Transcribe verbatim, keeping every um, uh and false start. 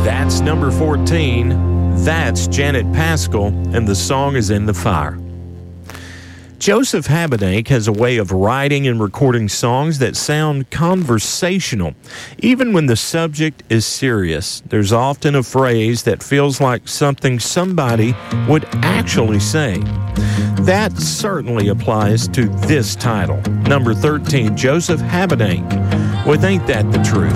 That's number fourteen. That's Janet Paschal, and the song is In the Fire. Joseph Habedank has a way of writing and recording songs that sound conversational. Even when the subject is serious, there's often a phrase that feels like something somebody would actually say. That certainly applies to this title. Number thirteen, Joseph Habedank with Ain't That the Truth.